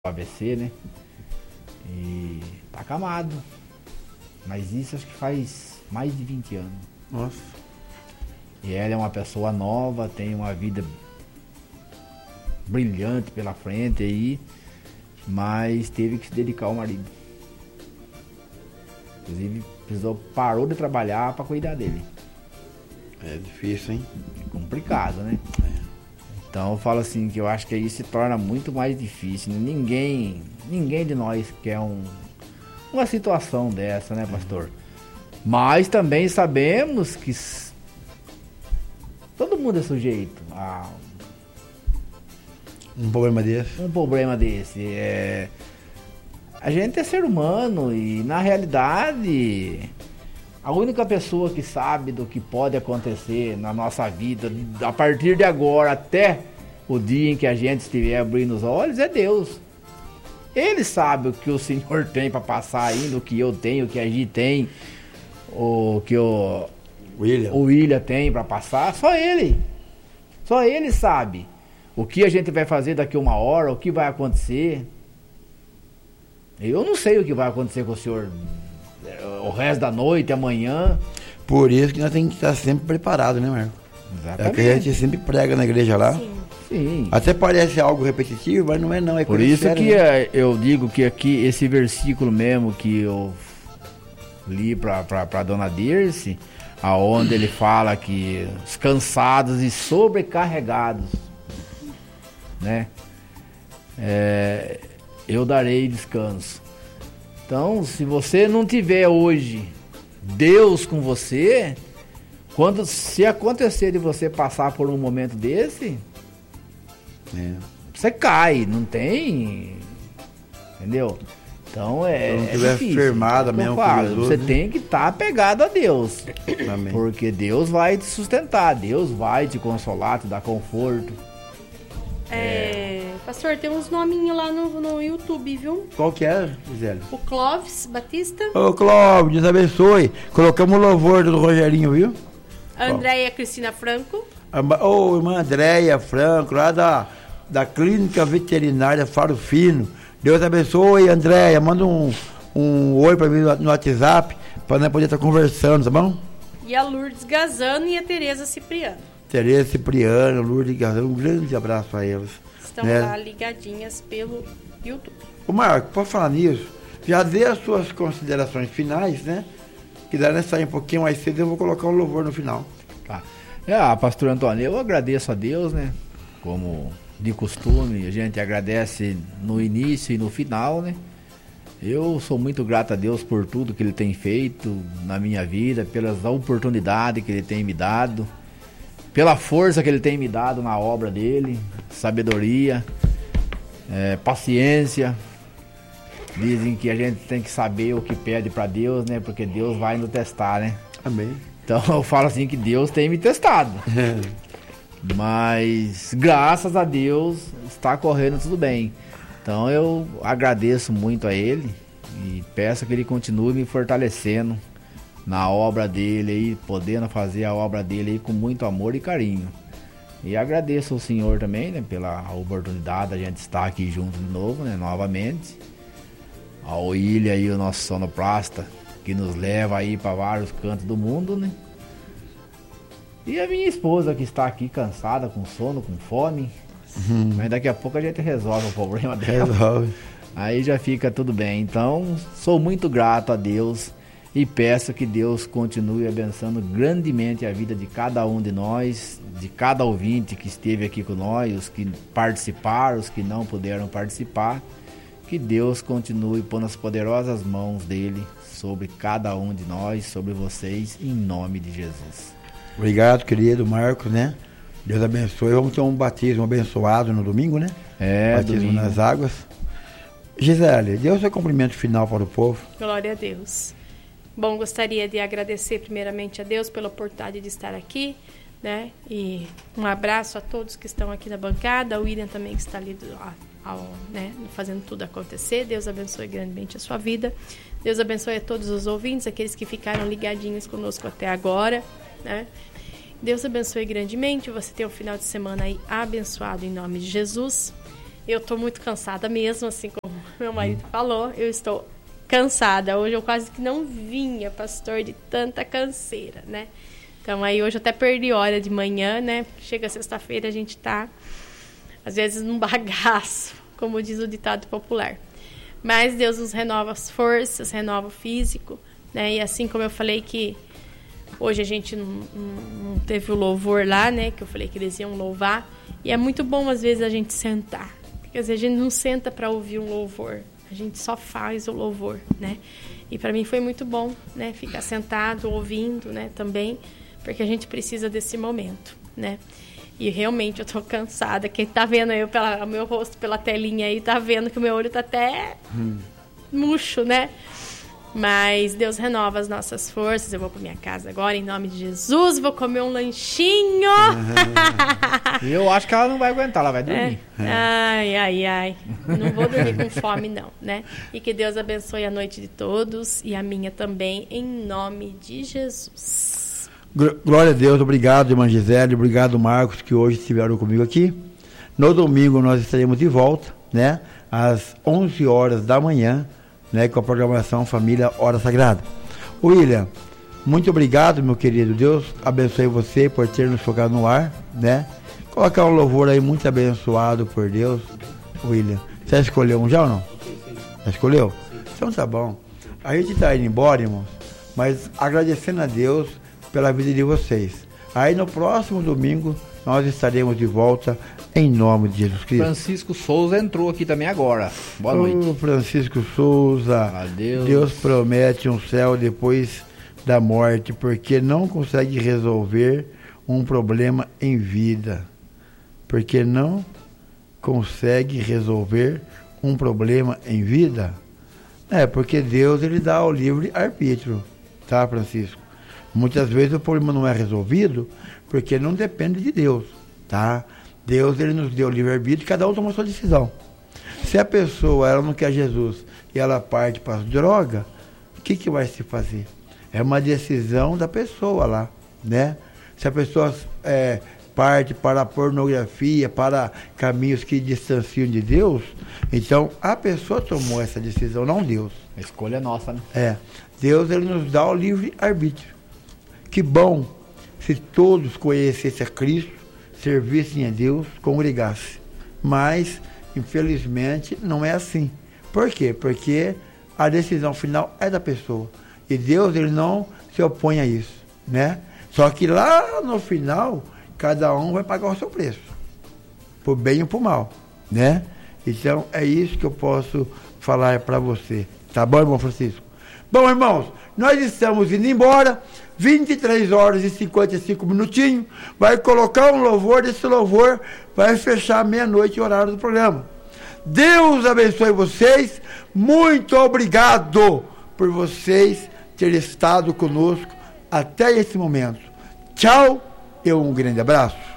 AVC, né? E tá acamado. Mas isso acho que faz mais de 20 anos. Nossa. E ela é uma pessoa nova, tem uma vida brilhante pela frente aí, mas teve que se dedicar ao marido. Inclusive, parou de trabalhar para cuidar dele. É difícil, hein? É complicado, né? Então eu falo assim, que eu acho que aí se torna muito mais difícil. Ninguém de nós quer uma situação dessa, né, pastor? Mas também sabemos que todo mundo é sujeito a um problema desse. A gente é ser humano e, na realidade, a única pessoa que sabe do que pode acontecer na nossa vida, a partir de agora até o dia em que a gente estiver abrindo os olhos, é Deus. Ele sabe o que o Senhor tem para passar ainda, o que eu tenho, o que a Gi tem, o que o William tem para passar. Só ele sabe o que a gente vai fazer daqui uma hora, o que vai acontecer. Eu não sei o que vai acontecer com o senhor o resto da noite, amanhã. Por isso que nós temos que estar sempre preparados, né, Marco? Exatamente. É que a gente sempre prega na igreja lá. Sim. Até parece algo repetitivo, mas não é não. É por isso sério, que né? eu digo que aqui, esse versículo mesmo que eu li pra dona Dirce, aonde ele fala que os cansados e sobrecarregados, né? Eu darei descanso. Então, se você não tiver hoje Deus com você, se acontecer de você passar por um momento desse, você cai, não tem, entendeu? Então se não tiver difícil. firmada mesmo com Jesus, você tem que estar apegado a Deus. Amém. Porque Deus vai te sustentar, Deus vai te consolar, te dar conforto. Pastor, tem uns nominhos lá no YouTube, viu? Qual que é, Gisele? O Clóvis Batista. Ô, Clóvis, Deus abençoe. Colocamos o louvor do Rogerinho, viu? Andréia Cristina Franco. Ô, irmã Andréia Franco, lá da Clínica Veterinária Faro Fino. Deus abençoe, Andréia. Manda um oi pra mim no WhatsApp, pra nós poder estar conversando, tá bom? E a Lourdes Gazano e a Tereza Cipriano. Tereza Cipriano, Lourdes Gazano, um grande abraço a eles. Estão lá ligadinhas pelo YouTube. Ô Marco, pode falar nisso? Já dê as suas considerações finais, né? Que daí nós sair um pouquinho mais cedo, eu vou colocar um louvor no final. Tá. Pastor Antônio, eu agradeço a Deus, né? Como de costume, a gente agradece no início e no final, né? Eu sou muito grato a Deus por tudo que Ele tem feito na minha vida, pelas oportunidades que Ele tem me dado, pela força que Ele tem me dado na obra dEle, sabedoria, paciência. Dizem que a gente tem que saber o que pede para Deus, né? Porque Deus vai nos testar, né? Amém. Então eu falo assim que Deus tem me testado. Mas graças a Deus está correndo tudo bem. Então eu agradeço muito a Ele e peço que Ele continue me fortalecendo na obra dele aí, podendo fazer a obra dele aí com muito amor e carinho. E agradeço ao Senhor também, né, pela oportunidade de a gente estar aqui junto de novo, né, novamente. Ao William aí, o nosso sonoplasta, que nos leva aí para vários cantos do mundo, né. E a minha esposa que está aqui cansada, com sono, com fome. Mas daqui a pouco a gente resolve o problema dela. Resolve. Aí já fica tudo bem. Então, sou muito grato a Deus e peço que Deus continue abençoando grandemente a vida de cada um de nós, de cada ouvinte que esteve aqui com nós, os que participaram, os que não puderam participar. Que Deus continue pondo as poderosas mãos dele sobre cada um de nós, sobre vocês, em nome de Jesus. Obrigado, querido Marcos, né? Deus abençoe. Vamos ter um batismo abençoado no domingo, né? Batismo domingo. nas águas. Gisele, dê o seu cumprimento final para o povo. Glória a Deus. Bom, gostaria de agradecer primeiramente a Deus pela oportunidade de estar aqui, né? E um abraço a todos que estão aqui na bancada, o William também que está ali né, fazendo tudo acontecer. Deus abençoe grandemente a sua vida. Deus abençoe a todos os ouvintes, aqueles que ficaram ligadinhos conosco até agora, né? Deus abençoe grandemente. Você tem um final de semana aí abençoado em nome de Jesus. eu tô muito cansada mesmo, assim como meu marido falou, eu estou cansada. Hoje eu quase que não vinha, pastor, de tanta canseira, né? Então aí hoje eu até perdi hora de manhã, né? Chega sexta-feira a gente tá, às vezes, num bagaço, como diz o ditado popular. Mas Deus nos renova as forças, renova o físico, né? E assim como eu falei que hoje a gente não teve o louvor lá, né? Que eu falei que eles iam louvar. E é muito bom, às vezes, a gente sentar. Porque às vezes a gente não senta para ouvir um louvor. A gente só faz o louvor, né? E para mim foi muito bom, né? Ficar sentado, ouvindo, né? Também, porque a gente precisa desse momento, né? E realmente eu tô cansada. Quem tá vendo aí o meu rosto pela telinha aí, tá vendo que o meu olho tá até murcho, né? Mas Deus renova as nossas forças. Eu vou para minha casa agora, em nome de Jesus. Vou comer um lanchinho. E eu acho que ela não vai aguentar, ela vai dormir. Ai. Não vou dormir com fome, não, né? E que Deus abençoe a noite de todos e a minha também, em nome de Jesus. Glória a Deus. Obrigado, irmã Gisele. Obrigado, Marcos, que hoje estiveram comigo aqui. No domingo nós estaremos de volta, né? Às 11 horas da manhã, né, com a programação Família Hora Sagrada. William, muito obrigado, meu querido. Deus abençoe você por ter nos colocado no ar, né? Colocar um louvor aí muito abençoado por Deus. William, você escolheu um já ou não? Já escolheu? Então tá bom. A gente tá indo embora, irmãos, mas agradecendo a Deus pela vida de vocês. Aí no próximo domingo nós estaremos de volta em nome de Jesus Cristo. Francisco Souza entrou aqui também agora. Boa noite. Francisco Souza. Adeus. Deus promete um céu depois da morte, porque não consegue resolver um problema em vida. Porque não consegue resolver um problema em vida? Porque Deus, ele dá o livre arbítrio, tá, Francisco? Muitas vezes o problema não é resolvido porque não depende de Deus, tá? Deus, ele nos deu o livre-arbítrio e cada um toma a sua decisão. Se a pessoa, ela não quer Jesus e ela parte para as drogas, o que vai se fazer? É uma decisão da pessoa lá, né? Se a pessoa parte para a pornografia, para caminhos que distanciam de Deus, então a pessoa tomou essa decisão, não Deus. A escolha é nossa, né? Deus, ele nos dá o livre-arbítrio. Que bom se todos conhecessem a Cristo, servissem a Deus, congregassem. Mas, infelizmente, não é assim. Por quê? Porque a decisão final é da pessoa. E Deus, ele não se opõe a isso, né? Só que lá no final, cada um vai pagar o seu preço. Por bem ou por mal, né? Então, é isso que eu posso falar para você. Tá bom, irmão Francisco? Bom, irmãos, nós estamos indo embora. 23 horas e 55 minutinhos, vai colocar um louvor, esse louvor vai fechar meia-noite o horário do programa. Deus abençoe vocês, muito obrigado por vocês terem estado conosco até esse momento. Tchau e um grande abraço.